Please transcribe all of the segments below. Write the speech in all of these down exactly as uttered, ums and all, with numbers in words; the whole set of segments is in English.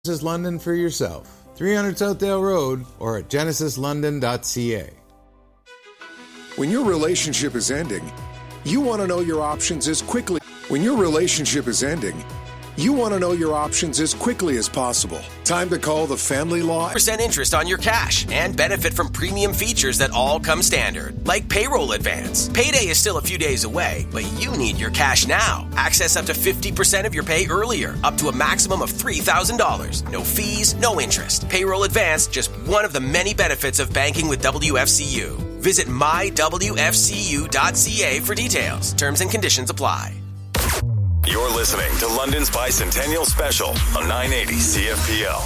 Genesis London for yourself. three hundred Southdale Road or at genesis london dot c a. When your relationship is ending, you want to know your options as quickly. When your relationship is ending, you want to know your options as quickly as possible. Time to call the Family Law. Percent interest on your cash and benefit from premium features that all come standard, like payroll advance. Payday is still a few days away, but you need your cash now. Access up to fifty percent of your pay earlier, up to a maximum of three thousand dollars. No fees, no interest. Payroll advance, just one of the many benefits of banking with W F C U. Visit my w f c u dot c a for details. Terms and conditions apply. You're listening to London's Bicentennial Special on nine eighty C F P L.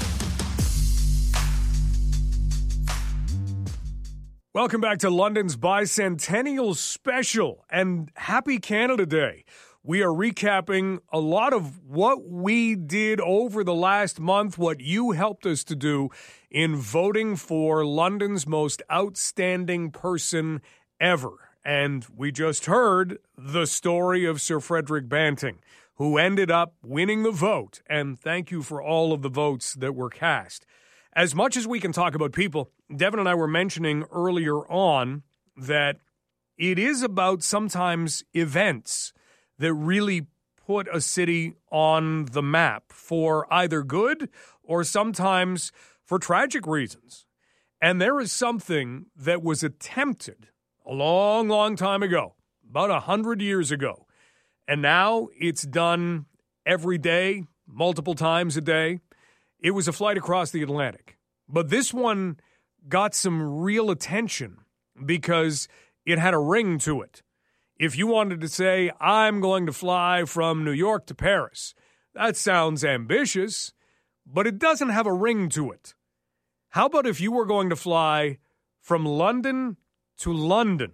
Welcome back to London's Bicentennial Special, and happy Canada Day. We are recapping a lot of what we did over the last month, what you helped us to do in voting for London's most outstanding person ever. And we just heard the story of Sir Frederick Banting, who ended up winning the vote. And thank you for all of the votes that were cast. As much as we can talk about people, Devin and I were mentioning earlier on that it is about sometimes events that really put a city on the map for either good or sometimes for tragic reasons. And there is something that was attempted a long, long time ago, about a hundred years ago. And now it's done every day, multiple times a day. It was a flight across the Atlantic. But this one got some real attention because it had a ring to it. If you wanted to say, I'm going to fly from New York to Paris, that sounds ambitious, but it doesn't have a ring to it. How about if you were going to fly from London to London?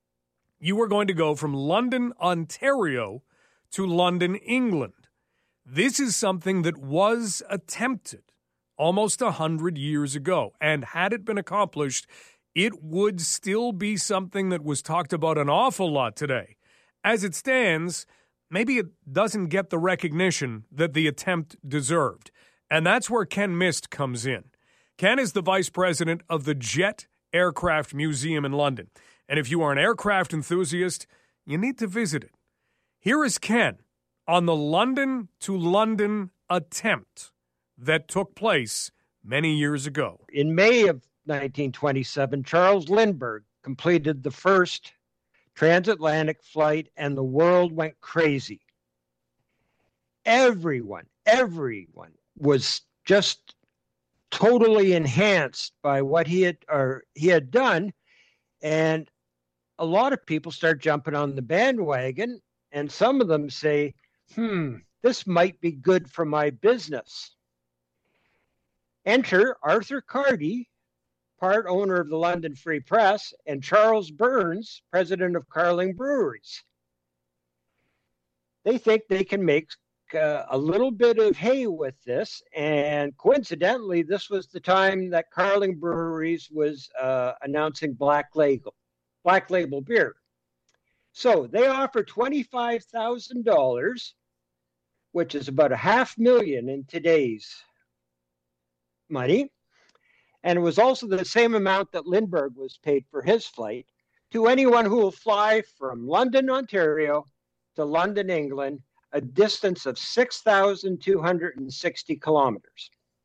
You were going to go from London, Ontario to London, England. This is something that was attempted almost a hundred years ago. And had it been accomplished, it would still be something that was talked about an awful lot today. As it stands, maybe it doesn't get the recognition that the attempt deserved. And that's where Ken Mist comes in. Ken is the vice president of the Jet Aircraft Museum in London. And if you are an aircraft enthusiast, you need to visit it. Here is Ken on the London to London attempt that took place many years ago. In May of nineteen twenty-seven, Charles Lindbergh completed the first transatlantic flight, and the world went crazy. Everyone, everyone was just totally enhanced by what he had or he had done, and a lot of people start jumping on the bandwagon, and some of them say, hmm, this might be good for my business. Enter Arthur Carty, part owner of the London Free Press, and Charles Burns, president of Carling Breweries. They think they can make uh, a little bit of hay with this, and coincidentally, this was the time that Carling Breweries was uh, announcing Black Label, Black Label beer. So they offer twenty-five thousand dollars, which is about a half million in today's money. And it was also the same amount that Lindbergh was paid for his flight, to anyone who will fly from London, Ontario to London, England, a distance of six thousand two hundred sixty kilometers.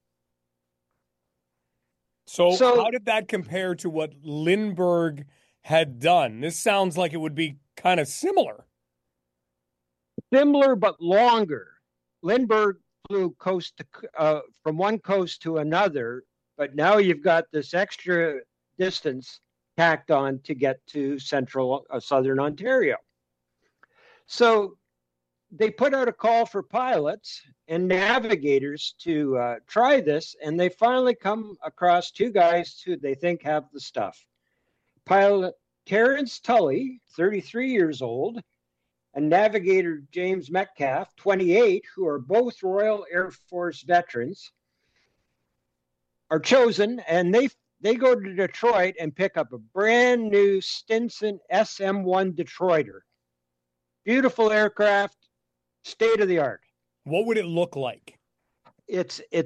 So, So- how did that compare to what Lindbergh had done? This sounds like it would be kind of similar. Similar but longer. Lindbergh flew coast to uh, from one coast to another, but now you've got this extra distance tacked on to get to central uh, southern Ontario. So they put out a call for pilots and navigators to uh, try this, and they finally come across two guys who they think have the stuff. Pilot Terence Tully, thirty-three years old, and navigator James Metcalf, twenty-eight, who are both Royal Air Force veterans, are chosen, and they they go to Detroit and pick up a brand new Stinson S M one Detroiter. Beautiful aircraft, state of the art. What would it look like? it's it's